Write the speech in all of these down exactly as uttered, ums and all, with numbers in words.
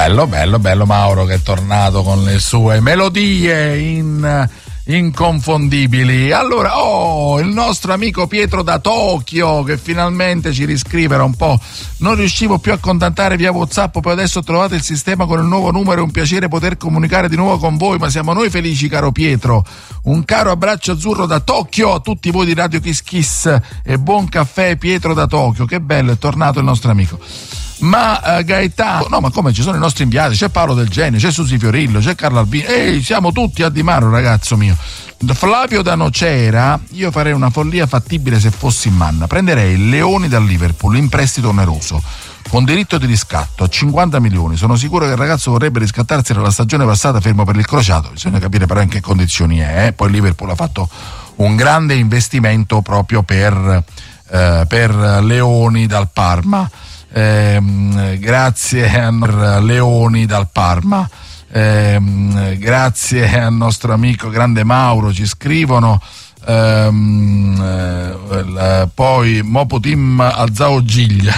Bello, bello, bello Mauro che è tornato con le sue melodie in... inconfondibili. Allora, oh, il nostro amico Pietro da Tokyo che finalmente ci riscrive, era un po', non riuscivo più a contattare via WhatsApp, poi adesso ho trovato il sistema con il nuovo numero, è un piacere poter comunicare di nuovo con voi, ma siamo noi felici, caro Pietro. Un caro abbraccio azzurro da Tokyo a tutti voi di Radio Kiss Kiss e buon caffè Pietro da Tokyo. Che bello, è tornato il nostro amico. Ma uh, Gaetano, no, ma come, ci sono i nostri inviati, c'è Paolo Del Genio, c'è Susi Fiorillo, c'è Carlo Albini, ehi, siamo tutti a Di Maro, ragazzo mio. Flavio da Nocera, io farei una follia fattibile se fossi in manna, prenderei il Leoni dal Liverpool in prestito oneroso con diritto di riscatto a cinquanta milioni. Sono sicuro che il ragazzo vorrebbe riscattarsi dalla stagione passata fermo per il crociato, bisogna capire però in che condizioni è, eh? Poi il Liverpool ha fatto un grande investimento proprio per, eh, per Leoni dal Parma. Eh, grazie a Leoni dal Parma, eh, grazie al nostro amico grande Mauro, ci scrivono, ehm, eh, poi Mopo Team Alzao Giglia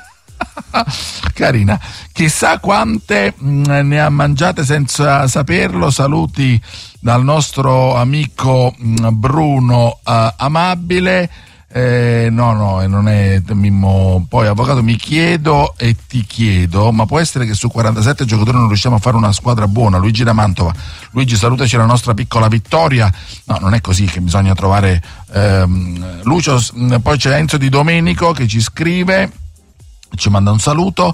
carina, chissà quante mh, ne ha mangiate senza saperlo. Saluti dal nostro amico mh, Bruno uh, Amabile. Eh, no, no, non è Mimmo. Poi, avvocato, mi chiedo e ti chiedo, ma può essere che su quarantasette giocatori non riusciamo a fare una squadra buona? Luigi da Mantova. Luigi, salutaci la nostra piccola vittoria. No, non è così che bisogna trovare ehm, Lucio. Poi c'è Enzo Di Domenico che ci scrive, ci manda un saluto.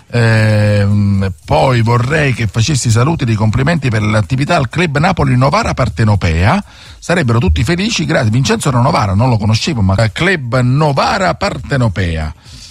Eh, poi vorrei che facessi saluti di complimenti per l'attività al Club Napoli Novara Partenopea, sarebbero tutti felici, grazie. Vincenzo Novara, non lo conoscevo, ma Club Novara Partenopea.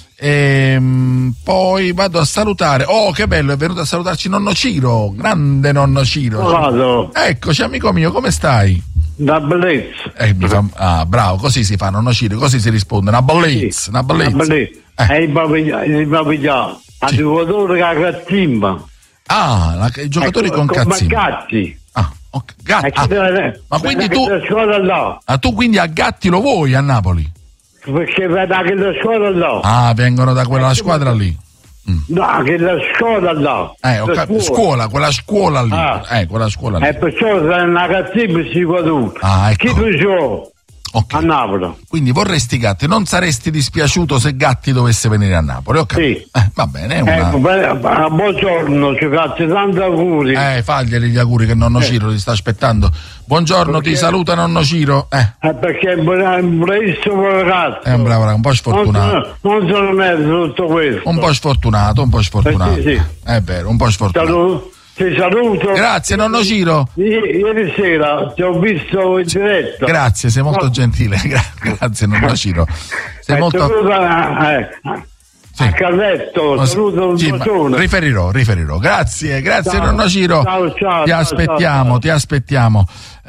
E poi vado a salutare, oh che bello, è venuto a salutarci nonno Ciro, grande nonno Ciro. Vado. Eccoci amico mio, come stai? Una bellezza. Eh, mi fa, ah, bravo, così si fa nonno Ciro, così si risponde, una bellezza, sì, una bellezza. Una bellezza. Eh. È il papigliato. A Sì. giocatore che ha cazzimba. Ah, la, i giocatori ecco, con cazzimba. Gatti. Ah, okay. Gatti. Ecco, Ah, deve, ma quindi tu, là. ah, tu quindi a Gatti lo vuoi a Napoli? Perché va da quella scuola là. Ah, vengono da quella ecco, squadra lì. Mm. No, che la scuola là. Eh, ho cap- scuola, quella scuola lì. Ah. Eh, quella scuola lì. E perciò è una cazzimba si guadagna. Ah, ecco. Chi più Okay. a Napoli. Quindi vorresti Gatti, non saresti dispiaciuto se Gatti dovesse venire a Napoli, ok? Sì. Eh, va bene, è una... Ecco, beh, buongiorno, ci faccio tanti auguri. Eh, faglieli gli auguri che nonno Eh. Ciro ti sta aspettando. Buongiorno, Perché? ti saluta nonno Ciro. Eh, Eh, perché è un bravissimo ragazzo. è un bravo ragazzo, un po' sfortunato. Non sono, non sono merito tutto questo. Un po' sfortunato, un po' sfortunato. Eh, sì, sì. È vero, un po' sfortunato. Saluto. Ti saluto. Grazie nonno Ciro. I- Ieri sera ti ho visto in diretta. Grazie, sei molto Oh. gentile. Gra- Grazie nonno Ciro. Sei Eh, molto... saluta, eh, Sì. a Carletto, Oh, saluto un sì, ma bacione. riferirò, riferirò. Grazie, grazie Ciao. nonno Ciro. Ciao, ciao, ti ciao, aspettiamo, ciao. ti aspettiamo.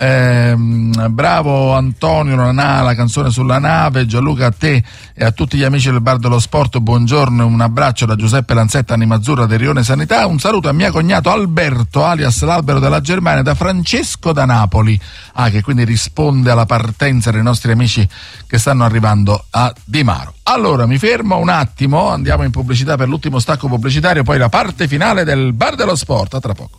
Ehm, bravo Antonio Ranà, la canzone sulla nave. Gianluca, a te e a tutti gli amici del Bar dello Sport buongiorno e un abbraccio da Giuseppe Lanzetta, Anima Azzurra del Rione Sanità. Un saluto a mio cognato Alberto alias l'Albero della Germania, da Francesco da Napoli, ah, che quindi risponde alla partenza dei nostri amici che stanno arrivando a Di Maro. Allora mi fermo un attimo, andiamo in pubblicità per l'ultimo stacco pubblicitario, poi la parte finale del Bar dello Sport. A tra poco.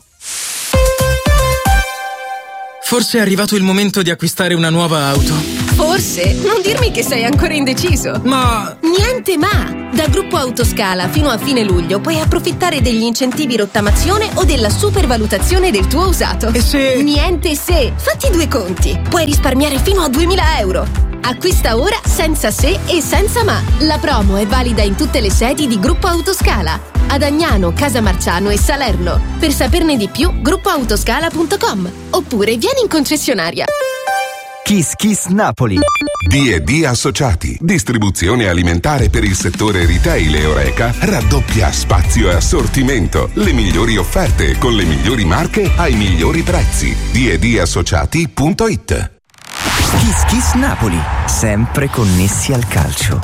Forse è arrivato il momento di acquistare una nuova auto. Forse? Non dirmi che sei ancora indeciso. Ma... Niente ma! Da Gruppo Autoscala fino a fine luglio puoi approfittare degli incentivi rottamazione o della supervalutazione del tuo usato. E se... Niente se! Fatti due conti! Puoi risparmiare fino a duemila euro. Acquista ora senza se e senza ma. La promo è valida in tutte le sedi di Gruppo Autoscala, ad Agnano, Casamarciano e Salerno. Per saperne di più, gruppo autoscala punto com oppure vieni in concessionaria. Kiss Kiss Napoli. D e D Associati, distribuzione alimentare per il settore retail e Oreca, raddoppia spazio e assortimento, le migliori offerte con le migliori marche ai migliori prezzi. D e D associati punto it. Kiss Kiss Napoli, sempre connessi al calcio.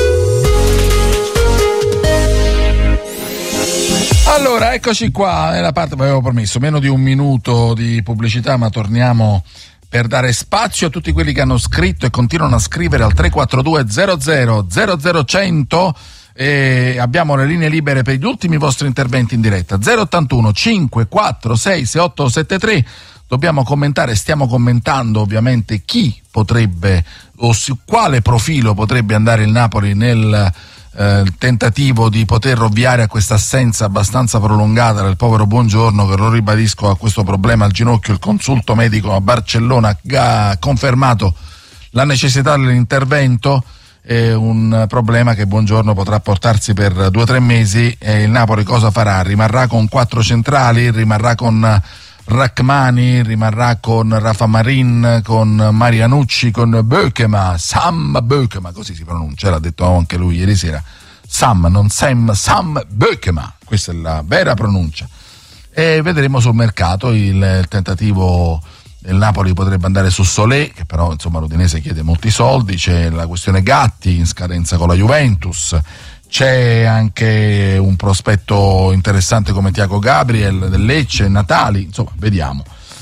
Allora, eccoci qua, nella parte, avevo promesso, meno di un minuto di pubblicità, ma torniamo per dare spazio a tutti quelli che hanno scritto e continuano a scrivere al tre quattro due zero zero zero zero cento. E abbiamo le linee libere per gli ultimi vostri interventi in diretta. Zero ottantuno cinque quattro sei sei otto sette tre. Dobbiamo commentare, stiamo commentando ovviamente chi potrebbe o su quale profilo potrebbe andare il Napoli nel eh, tentativo di poter ovviare a questa assenza abbastanza prolungata del povero Buongiorno, che lo ribadisco ha questo problema al ginocchio. Il consulto medico a Barcellona ha confermato la necessità dell'intervento. È un problema che Buongiorno potrà portarsi per due o tre mesi. E il Napoli cosa farà? Rimarrà con quattro centrali, rimarrà con Rachmani, rimarrà con Rafa Marin, con Marianucci, con Bökema, Sam Bökema, così si pronuncia, l'ha detto anche lui ieri sera, Sam, non Sam, Sam Bökema, questa è la vera pronuncia. E vedremo sul mercato il, il tentativo. Il Napoli potrebbe andare su Solé, che però insomma l'Udinese chiede molti soldi. C'è la questione Gatti in scadenza con la Juventus, c'è anche un prospetto interessante come Thiago Gabriel del Lecce, Natali, insomma vediamo.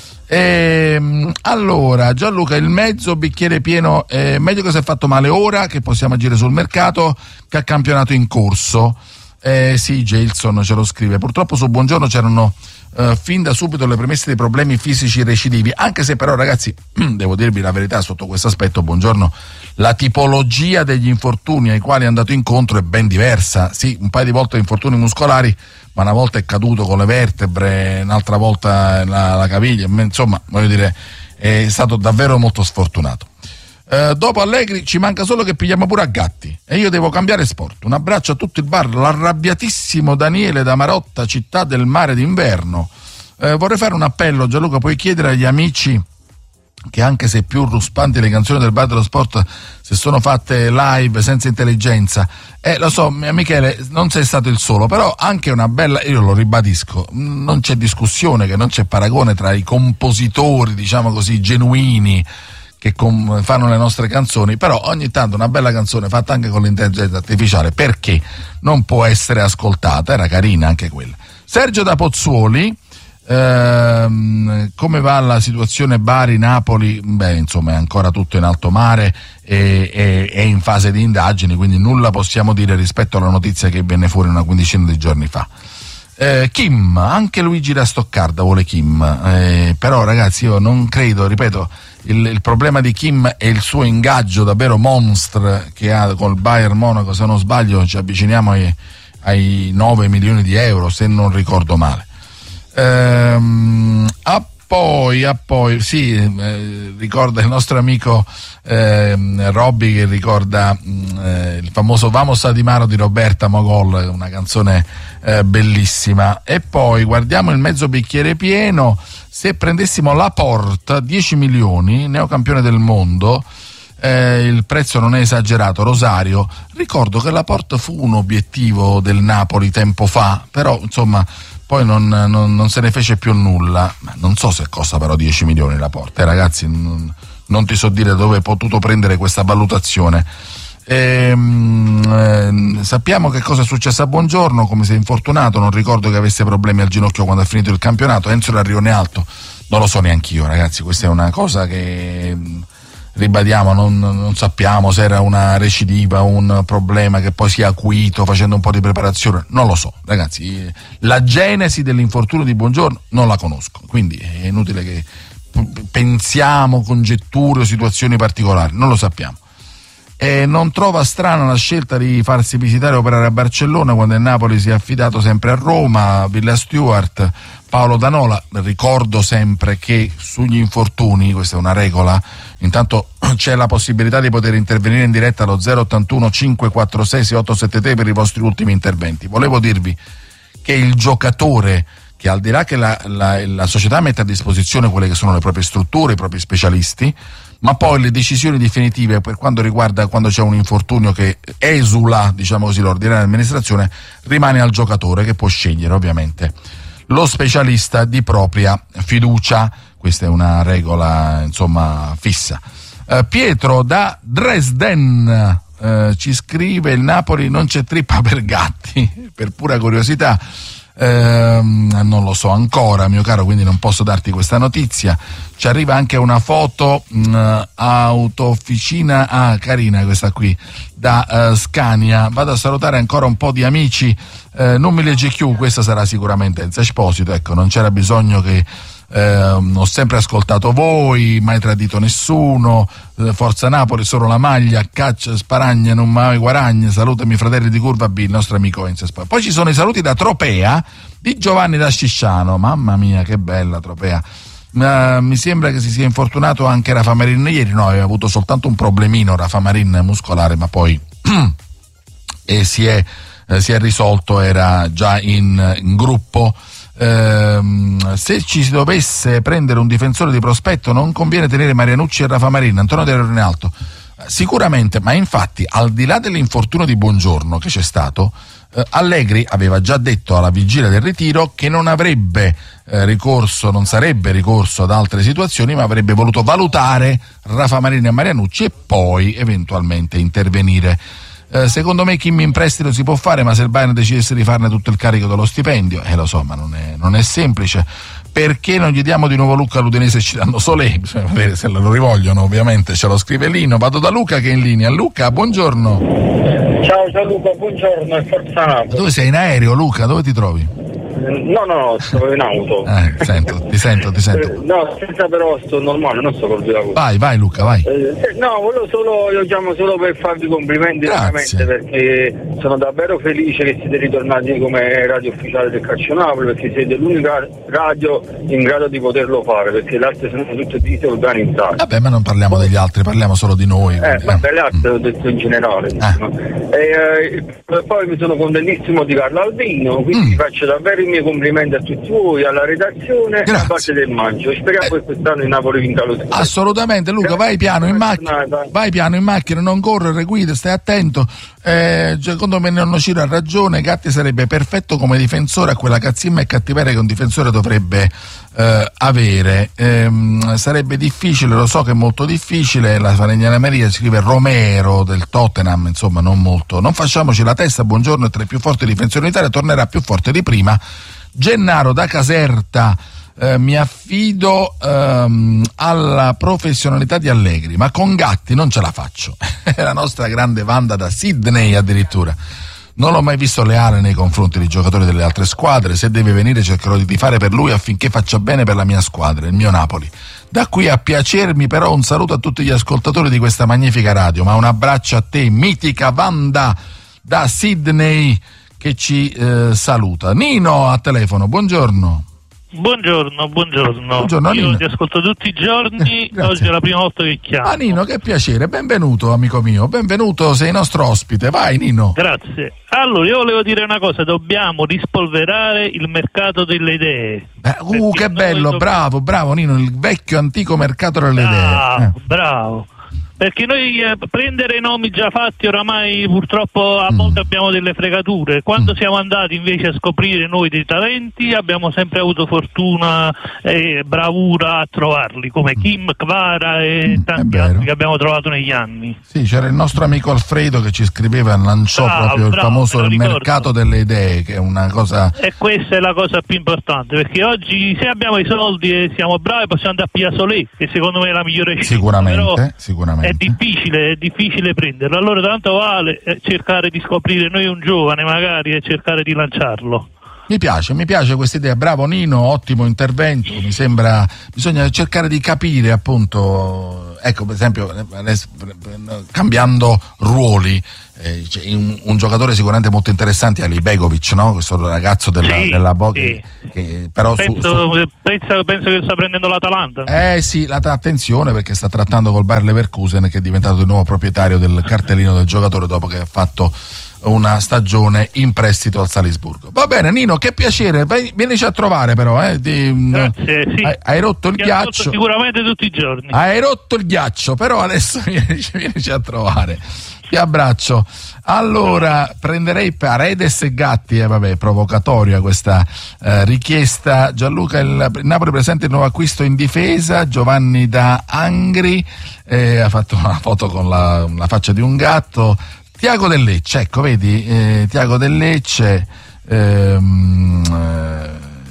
E, allora Gianluca, il mezzo bicchiere pieno è meglio che si è fatto male ora che possiamo agire sul mercato che a campionato in corso. Eh, sì, Gelson ce lo scrive. Purtroppo su Buongiorno c'erano Uh, fin da subito le premesse dei problemi fisici recidivi, anche se però ragazzi devo dirvi la verità sotto questo aspetto. Buongiorno, la tipologia degli infortuni ai quali è andato incontro è ben diversa. Sì, un paio di volte infortuni muscolari, ma una volta è caduto con le vertebre, un'altra volta la, la caviglia, insomma voglio dire è stato davvero molto sfortunato. Uh, dopo Allegri ci manca solo che pigliamo pure a Gatti e io devo cambiare sport. Un abbraccio a tutto il bar, l'arrabbiatissimo Daniele da Marotta, città del mare d'inverno. Uh, vorrei fare un appello, Gianluca, puoi chiedere agli amici che anche se più ruspanti le canzoni del bar dello sport, se sono fatte live senza intelligenza, eh lo so Michele, non sei stato il solo, però anche una bella, io lo ribadisco, non c'è discussione, che non c'è paragone tra i compositori diciamo così genuini che com- fanno le nostre canzoni, però ogni tanto una bella canzone fatta anche con l'intelligenza artificiale, perché non può essere ascoltata? Era carina anche quella. Sergio da Pozzuoli, ehm, come va la situazione Bari-Napoli? Beh, insomma è ancora tutto in alto mare e, e, e in fase di indagini, quindi nulla possiamo dire rispetto alla notizia che venne fuori una quindicina di giorni fa. Eh, Kim, anche Luigi da Stoccarda vuole Kim, eh, però ragazzi io non credo, ripeto, il, il problema di Kim è il suo ingaggio davvero monstre che ha col Bayern Monaco, se non sbaglio ci avviciniamo ai, ai nove milioni di euro se non ricordo male. Ehm, a poi, a poi sì, eh, ricorda il nostro amico eh, Robby che ricorda eh, il famoso Vamos a Di Maro di Roberta Mogol, una canzone eh, bellissima. E poi guardiamo il mezzo bicchiere pieno. Se prendessimo Laporte, dieci milioni, neocampione del mondo, eh, il prezzo non è esagerato. Rosario, ricordo che Laporte fu un obiettivo del Napoli tempo fa, però insomma poi non, non, non se ne fece più nulla. Ma non so se costa però dieci milioni Laporte, eh, ragazzi, non, non ti so dire dove hai potuto prendere questa valutazione. Ehm, eh, sappiamo che cosa è successo a Buongiorno, come si è infortunato, non ricordo che avesse problemi al ginocchio quando ha finito il campionato. Enzo Larrione Alto, non lo so neanch'io ragazzi, questa è una cosa che ribadiamo, non, non sappiamo se era una recidiva, un problema che poi si è acuito facendo un po' di preparazione, non lo so ragazzi, la genesi dell'infortunio di Buongiorno non la conosco, quindi è inutile che pensiamo congetture o situazioni particolari, non lo sappiamo. E non trova strana la scelta di farsi visitare e operare a Barcellona quando il Napoli si è affidato sempre a Roma, Villa Stewart, Paolo Danola. Ricordo sempre che sugli infortuni, questa è una regola, intanto c'è la possibilità di poter intervenire in diretta allo zero ottantuno cinque quattro sei sei otto sette tre per i vostri ultimi interventi. Volevo dirvi che il giocatore, che al di là che la, la, la società mette a disposizione quelle che sono le proprie strutture, i propri specialisti, ma poi le decisioni definitive per quanto riguarda quando c'è un infortunio che esula, diciamo così, l'ordinaria amministrazione, rimane al giocatore, che può scegliere ovviamente lo specialista di propria fiducia. Questa è una regola insomma fissa. Uh, Pietro da Dresden uh, ci scrive: il Napoli non c'è trippa per Gatti, per pura curiosità. ehm, non lo so ancora, mio caro, quindi non posso darti questa notizia. Ci arriva anche una foto, mh, auto-officina, ah carina questa qui, da uh, Scania. Vado a salutare ancora un po' di amici, eh, non mi legge più, questa sarà sicuramente Enzo Esposito, ecco, non c'era bisogno che eh, ho sempre ascoltato voi, mai tradito nessuno, eh, Forza Napoli, solo la maglia, caccia, sparagne, non mai guaragne, salutami fratelli di Curva B, il nostro amico Enzo Esposito. Poi ci sono i saluti da Tropea, di Giovanni da Scisciano, mamma mia che bella Tropea. Uh, mi sembra che si sia infortunato anche Rafa Marin ieri, no, aveva avuto soltanto un problemino Rafa Marin muscolare, ma poi e si, è, eh, si è risolto, era già in, in gruppo. Uh, se ci si dovesse prendere un difensore di prospetto non conviene tenere Marianucci e Rafa Marin. Antonio De Ronaldo, sicuramente, ma infatti al di là dell'infortunio di Buongiorno che c'è stato, eh, Allegri aveva già detto alla vigilia del ritiro che non avrebbe eh, ricorso, non sarebbe ricorso ad altre situazioni, ma avrebbe voluto valutare Rafa Marin e Marianucci e poi eventualmente intervenire. Eh, secondo me Kim in prestito si può fare, ma se il Bayern decidesse di farne tutto il carico dello stipendio, eh lo so, ma non è, non è semplice. Perché non gli diamo di nuovo Luca all'Udinese e ci danno Solé? Bisogna vedere se lo rivogliono, ovviamente. Ce lo scrive Lino. Vado da Luca che è in linea. Luca, buongiorno. Ciao, ciao Luca, buongiorno, è Forza Napoli. Dove sei? In aereo, Luca? Dove ti trovi? No, no, no, sto in auto. Eh, sento, ti sento, ti sento. Eh, no, senza però sto normale, non sto col via. Vai, vai Luca, vai. Eh, no, volevo solo, io chiamo solo per farvi complimenti veramente, perché sono davvero felice che siete ritornati come radio ufficiale del Calcio Napoli, perché siete l'unica radio in grado di poterlo fare, perché le altre sono tutte disorganizzate. Vabbè, ma non parliamo degli altri, parliamo solo di noi. Eh, vabbè, le altre l'ho detto in generale. Eh. E, eh, poi mi sono contentissimo di Carlo Albino, quindi mm. faccio davvero i miei complimenti a tutti voi, alla redazione e alla parte del maggio. Speriamo eh. che quest'anno il Napoli vinca lo scudetto. Assolutamente Luca, Grazie. vai piano in macchina, vai piano in macchina, non correre, guida, stai attento. Eh, secondo me Nonno Ciro ha ragione, Gatti sarebbe perfetto come difensore a quella cazzimma e cattiveria che un difensore dovrebbe eh, avere. Eh, sarebbe difficile, lo so che è molto difficile, la Falegnana Maria scrive Romero del Tottenham, insomma non molto. Non facciamoci la testa, Buongiorno è tra i più forti difensori in Italia, tornerà più forte di prima. Gennaro da Caserta, eh, mi affido ehm, alla professionalità di Allegri, ma con Gatti non ce la faccio. È la nostra grande Wanda da Sydney addirittura. Non l'ho mai visto leale nei confronti dei giocatori delle altre squadre, se deve venire cercherò di tifare per lui affinché faccia bene per la mia squadra, il mio Napoli. Da qui a piacermi però un saluto a tutti gli ascoltatori di questa magnifica radio, ma un abbraccio a te, mitica Wanda da Sydney, che ci eh, saluta. Nino a telefono, buongiorno. Buongiorno, buongiorno. Buongiorno Io Nino. ti ascolto tutti i giorni, eh, oggi è la prima volta che chiamo. Ah Nino, che piacere, benvenuto amico mio, benvenuto, sei nostro ospite, vai Nino. Grazie. Allora, io volevo dire una cosa, dobbiamo rispolverare il mercato delle idee. Beh, uh, che bello, dobbiamo... bravo, bravo Nino, il vecchio antico mercato delle bravo, idee. Eh. Bravo. Perché noi eh, prendere nomi già fatti oramai purtroppo a mm. volte abbiamo delle fregature. Quando mm. siamo andati invece a scoprire noi dei talenti abbiamo sempre avuto fortuna e bravura a trovarli, come Kim, Kvara e mm, tanti altri che abbiamo trovato negli anni. Sì, c'era il nostro amico Alfredo che ci scriveva, lanciò bravo, proprio bravo, il famoso il ricordo. mercato delle idee, che è una cosa... E questa è la cosa più importante, perché oggi se abbiamo i soldi e siamo bravi possiamo andare a pigliare Solé, che secondo me è la migliore scelta. Sicuramente, però sicuramente. È difficile, è difficile prenderlo, allora tanto vale cercare di scoprire noi un giovane magari e cercare di lanciarlo. Mi piace, mi piace questa idea, bravo Nino, ottimo intervento, mi sembra, bisogna cercare di capire appunto, ecco per esempio, cambiando ruoli, eh, un, un giocatore sicuramente molto interessante è Ali Begovic, no? Questo ragazzo della, sì, della Bo- sì. che, che però penso, su, su... Penso, penso che sta prendendo l'Atalanta. Eh sì, la, attenzione perché sta trattando col Bayer Leverkusen, che è diventato il nuovo proprietario del cartellino del giocatore dopo che ha fatto una stagione in prestito al Salisburgo. Va bene Nino, che piacere, vai, vienici a trovare però, eh, di, grazie, sì. hai, hai rotto il Ti ghiaccio sicuramente tutti i giorni. hai rotto il ghiaccio, però adesso vienici, vienici a trovare, ti abbraccio. Allora prenderei Paredes e Gatti, eh, vabbè, provocatoria questa eh, richiesta. Gianluca, il, il Napoli presenta il nuovo acquisto in difesa, Giovanni da Angri, eh, ha fatto una foto con la, la faccia di un gatto. Tiago del Lecce, ecco vedi, eh, Tiago del Lecce, ehm, eh,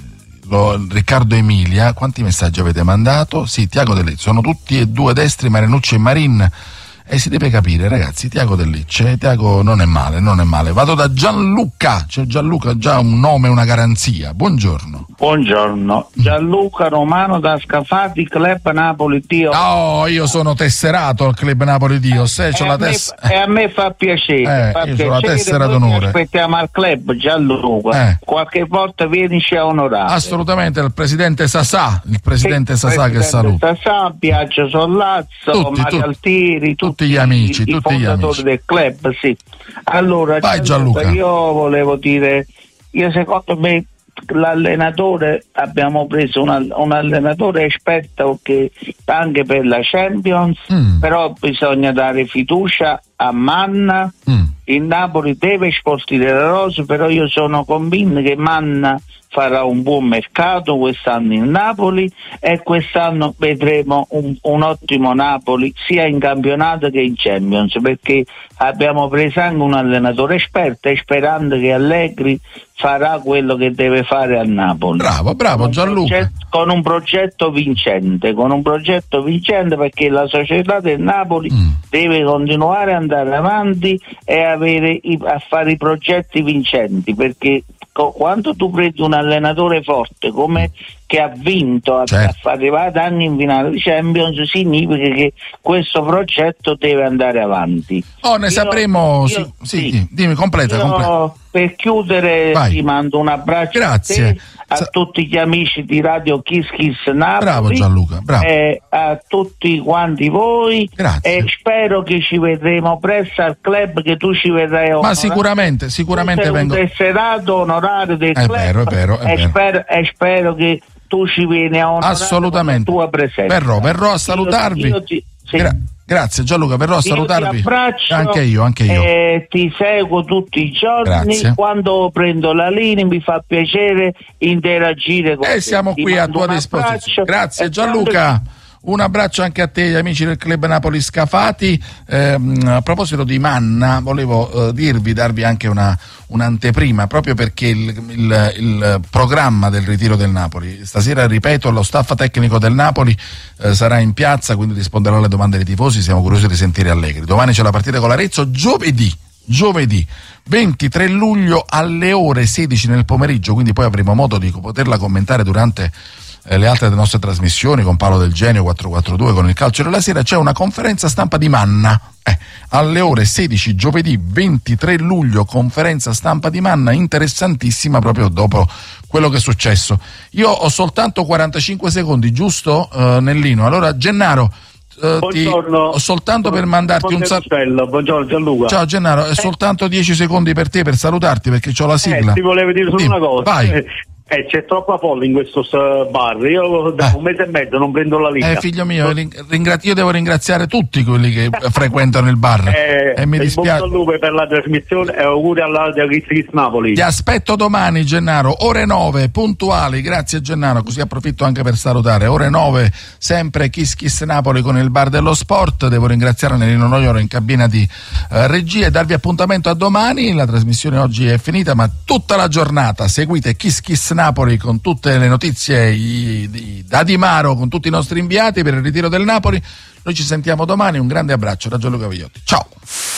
lo, Riccardo Emilia, quanti messaggi avete mandato? Sì, Tiago Del Lecce, sono tutti e due destri, Marinucci e Marin. E si deve capire, ragazzi, Tiago Del Lecce, Tiago non è male, non è male. Vado da Gianluca, c'è Gianluca, già un nome, una garanzia. Buongiorno. Buongiorno, Gianluca Romano da Scafati, Club Napoli Dio. No, io sono tesserato al Club Napoli Dio, se c'ho la tessera. E a me fa piacere, eh, fa io piacere. ho la tessera d'onore. Aspettiamo al club, Gianluca. Eh. Qualche volta vienici a onorare. Assolutamente, il presidente Sasà, il presidente sì, Sasà che saluta. Sasà, Biagio Sollazzo, tutti, Mario tutti, Altieri, tutti, tutti gli amici, i, tutti i gli amici del club, sì. Allora, vai Gianluca, Gianluca. Io volevo dire, io secondo me l'allenatore, abbiamo preso una, un allenatore esperto che anche per la Champions, mm. però bisogna dare fiducia a Manna. mm. Il Napoli deve sportire la rosa, però io sono convinto che Manna farà un buon mercato quest'anno in Napoli e quest'anno vedremo un, un ottimo Napoli sia in campionato che in Champions, perché abbiamo preso anche un allenatore esperto e sperando che Allegri farà quello che deve fare a Napoli. Bravo, bravo Gianluca. Progetto, con un progetto vincente, con un progetto vincente perché la società del Napoli mm. deve continuare ad andare avanti e avere i, a fare i progetti vincenti, perché co- quando tu prendi un allenatore forte come che ha vinto, certo. ha arrivato anche in finale di Champions, significa che questo progetto deve andare avanti. Oh, ne io, sapremo. Io, sì, sì, sì, dimmi, completa. Io, completa. Per chiudere, Vai. ti mando un abbraccio. Grazie. A te, a Sa- tutti gli amici di Radio Kiss Kiss Napoli. Bravo Gianluca, bravo. E a tutti quanti voi. Grazie. E spero che ci vedremo presto al club, che tu ci vedrai onorare. Ma sicuramente, sicuramente tu sei vengo. un tesserato onorario del è club. Vero, è vero, è e, vero. Spero, e spero che tu ci vieni a onorare. Assolutamente. Con la tua presenza. Verrò, verrò a salutarvi. Io, io ti, sì. Gra- grazie Gianluca, verrò a salutarvi. Io ti abbraccio, anche io, anche io. E ti seguo tutti i giorni. Grazie. Quando prendo la linea mi fa piacere interagire con te. E siamo ti qui a tua disposizione. Grazie Gianluca. Un abbraccio anche a te, gli amici del Club Napoli Scafati. Eh, a proposito di Manna, volevo eh, dirvi, darvi anche una, un'anteprima, proprio perché il, il, il programma del ritiro del Napoli, stasera, ripeto, lo staff tecnico del Napoli eh, sarà in piazza, quindi risponderà alle domande dei tifosi, siamo curiosi di sentire Allegri. Domani c'è la partita con l'Arezzo, giovedì, giovedì ventitré luglio alle ore sedici nel pomeriggio, quindi poi avremo modo di poterla commentare durante le altre delle nostre trasmissioni con Paolo Del Genio, quattrocentoquarantadue, con il calcio della sera. C'è una conferenza stampa di Manna eh, alle ore sedici giovedì ventitré luglio, conferenza stampa di Manna interessantissima proprio dopo quello che è successo. Io ho soltanto quarantacinque secondi, giusto uh, Nellino? Allora Gennaro, Uh, ti, ho soltanto per mandarti un saluto. Buongiorno Gianluca. Ciao Gennaro, è eh. soltanto dieci secondi per te per salutarti, perché c'ho la sigla. Eh, ti volevo dire solo Dimmi. una cosa. Vai. Eh, c'è troppa folla in questo bar. Io da eh. un mese e mezzo non prendo la linea. Eh, figlio mio, ringra- io devo ringraziare tutti quelli che frequentano il bar. Eh, e mi dispiace. Buon saluto per la trasmissione e auguri alla Kiss Kiss Napoli. Ti aspetto domani, Gennaro, ore nove puntuali. Grazie Gennaro, così approfitto anche per salutare. Ore nove, sempre Kiss Kiss Napoli con il bar dello sport. Devo ringraziare Nerino Noioro in cabina di uh, regia e darvi appuntamento a domani. La trasmissione oggi è finita, ma tutta la giornata seguite Kiss Kiss Napoli con tutte le notizie i, di, da Di Maro, con tutti i nostri inviati per il ritiro del Napoli. Noi ci sentiamo domani, un grande abbraccio da Gianluca Vigliotti. Ciao.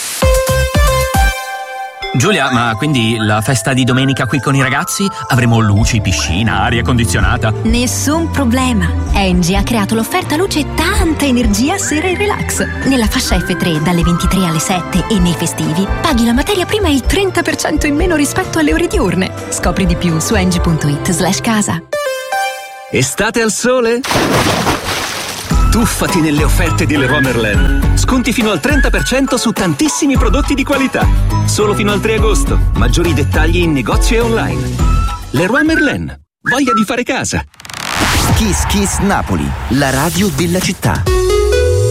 Giulia, ma quindi la festa di domenica qui con i ragazzi? Avremo luci, piscina, aria condizionata? Nessun problema. Engie ha creato l'offerta luce tanta energia sera e relax. Nella fascia F tre dalle ventitré alle sette e nei festivi paghi la materia prima il trenta per cento in meno rispetto alle ore diurne. Scopri di più su engie punto it slash casa. Estate al sole? Tuffati nelle offerte di Leroy Merlin. Sconti fino al trenta per cento su tantissimi prodotti di qualità. Solo fino al tre agosto. Maggiori dettagli in negozio e online. Leroy Merlin. Voglia di fare casa. Kiss Kiss Napoli, la radio della città.